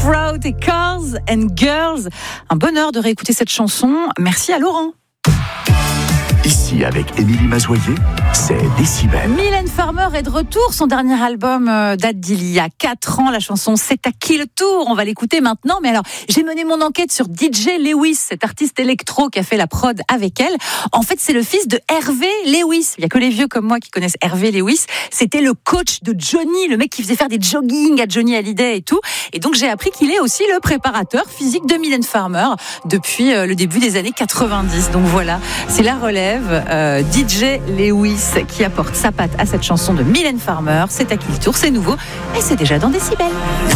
Proud et Cars and Girls. Un bonheur de réécouter cette chanson. Merci à Laurent. Ici, avec Émilie Mazoyer, c'est Décibel. Mylène Farmer est de retour. Son dernier album date d'il y a 4 ans. La chanson C'est à qui le tour? On va l'écouter maintenant. Mais alors, j'ai mené mon enquête sur DJ Lewis, cet artiste électro qui a fait la prod avec elle. En fait, c'est le fils de Hervé Lewis. Il n'y a que les vieux comme moi qui connaissent Hervé Lewis. C'était le coach de Johnny, le mec qui faisait faire des jogging à Johnny Hallyday et tout. Et donc, j'ai appris qu'il est aussi le préparateur physique de Mylène Farmer depuis le début des années 90. Donc voilà, c'est la relève. DJ Lewis qui apporte sa patte à cette chanson de Mylène Farmer. C'est à qui le tour, c'est nouveau et c'est déjà dans Décibel.